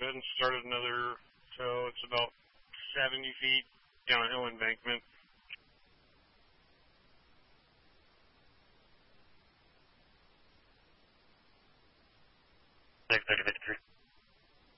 and started another tow. It's about 70 feet downhill embankment. 6:30, 53.